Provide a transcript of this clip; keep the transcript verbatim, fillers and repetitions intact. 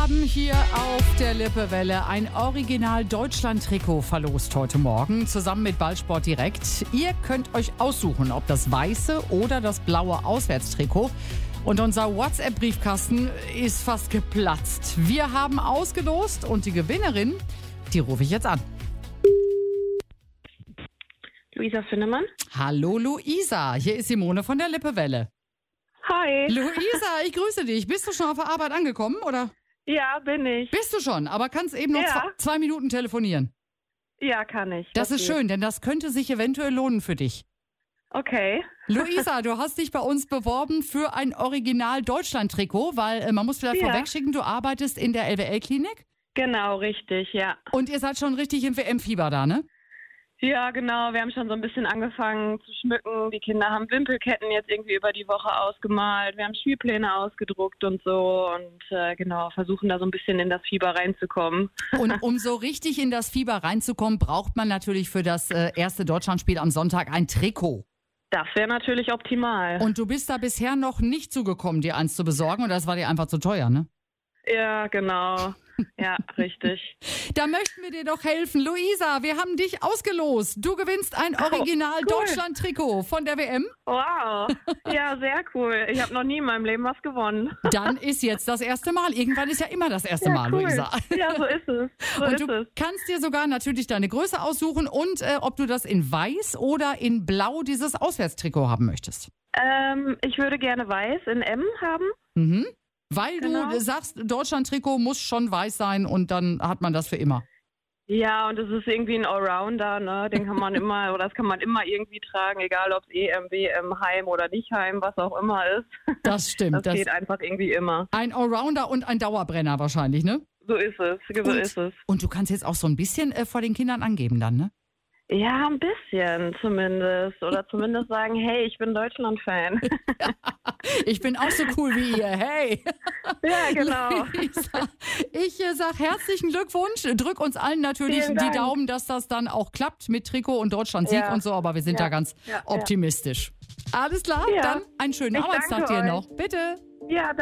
haben hier auf der Lippewelle ein Original-Deutschland-Trikot verlost heute Morgen, zusammen mit Ballsport Direkt. Ihr könnt euch aussuchen, ob das weiße oder das blaue Auswärtstrikot. Und unser WhatsApp-Briefkasten ist fast geplatzt. Wir haben ausgelost und die Gewinnerin, die rufe ich jetzt an. Luisa Finnemann. Hallo Luisa, hier ist Simone von der Lippewelle. Hi. Luisa, ich grüße dich. Bist du schon auf der Arbeit angekommen, oder? Ja, bin ich. Bist du schon, aber kannst eben noch Ja. zwei, zwei Minuten telefonieren. Ja, kann ich. Das ist geht. schön, denn das könnte sich eventuell lohnen für dich. Okay. Luisa, du hast dich bei uns beworben für ein Original-Deutschland-Trikot, weil äh, man muss vielleicht Ja. vorwegschicken, du arbeitest in der L W L-Klinik Genau, richtig, ja. und ihr seid schon richtig im W M-Fieber da, ne? Ja, genau. Wir haben schon so ein bisschen angefangen zu schmücken. Die Kinder haben Wimpelketten jetzt irgendwie über die Woche ausgemalt. Wir haben Spielpläne ausgedruckt und so und äh, genau, versuchen da so ein bisschen in das Fieber reinzukommen. Und um so richtig in das Fieber reinzukommen, braucht man natürlich für das äh, erste Deutschlandspiel am Sonntag ein Trikot. Das wäre natürlich optimal. Und du bist da bisher noch nicht zugekommen, dir eins zu besorgen, oder das war dir einfach zu teuer, ne? Ja, genau. Ja, richtig. Da möchten wir dir doch helfen. Luisa, wir haben dich ausgelost. Du gewinnst ein Original-Deutschland-Trikot von der W M. Wow. Ja, sehr cool. Ich habe noch nie in meinem Leben was gewonnen. Dann ist jetzt das erste Mal. Irgendwann ist ja immer das erste Ja, Mal, cool. Luisa. Ja, so ist es. So Und ist du es. kannst dir sogar natürlich deine Größe aussuchen und äh, ob du das in weiß oder in blau dieses Auswärtstrikot haben möchtest. Ähm, ich würde gerne weiß in M haben. Mhm. Weil Genau. du sagst, Deutschland-Trikot muss schon weiß sein und dann hat man das für immer. Ja, und es ist irgendwie ein Allrounder, ne? Den kann man immer, oder das kann man immer irgendwie tragen, egal ob es E M, W M, Heim oder nicht Heim, was auch immer ist. Das stimmt. Das, Das geht einfach irgendwie immer. ein Allrounder und ein Dauerbrenner wahrscheinlich, ne? So ist es, so und, ist es. Und du kannst jetzt auch so ein bisschen äh, vor den Kindern angeben dann, ne? Ja, ein bisschen zumindest. Oder zumindest sagen, hey, ich bin Deutschland-Fan. Ich bin auch so cool wie ihr, hey! Ja, genau. Luisa, ich äh, sag herzlichen Glückwunsch. Drück uns allen natürlich Vielen die Dank. Daumen, dass das dann auch klappt mit Trikot und Deutschland-Sieg Ja. und so, aber wir sind Ja. da ganz Ja, ja. optimistisch. Alles klar, Ja. dann einen schönen Ich Arbeitstag danke dir euch. noch. Bitte. Ja,